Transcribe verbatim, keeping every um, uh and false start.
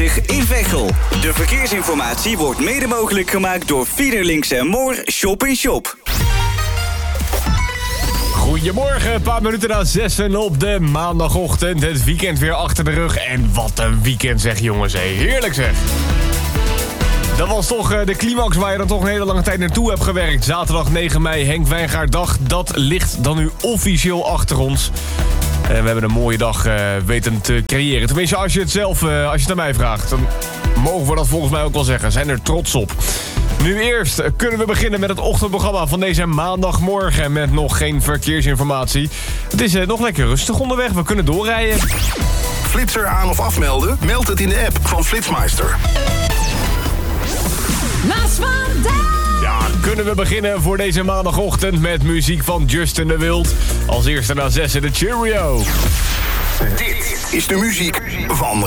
vijftig in Veghel. De verkeersinformatie wordt mede mogelijk gemaakt door Fiederlinks en Moor Shop in Shop. Goedemorgen, een paar minuten na zessen op de maandagochtend. Het weekend weer achter de rug. En wat een weekend zeg jongens, hé. Heerlijk zeg. Dat was toch de climax waar je dan toch een hele lange tijd naartoe hebt gewerkt. Zaterdag negen mei, Henk Wijngaarddag. Dat ligt dan nu officieel achter ons. En we hebben een mooie dag uh, weten te creëren. Tenminste, als je het zelf, uh, als je het aan mij vraagt, dan mogen we dat volgens mij ook wel zeggen. Zijn er trots op. Nu eerst kunnen we beginnen met het ochtendprogramma van deze maandagmorgen met nog geen verkeersinformatie. Het is uh, nog lekker rustig onderweg, we kunnen doorrijden. Flitser aan of afmelden? Meld het in de app van Flitsmeister. Las vandaag! Ja, kunnen we beginnen voor deze maandagochtend met muziek van Justin de Wild. Als eerste na zessen de Cheerio. Dit is de muziek van